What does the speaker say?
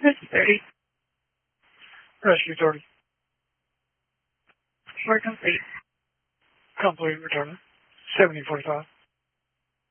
It's 30. Rescue 30. We're complete. Complete return. 7045.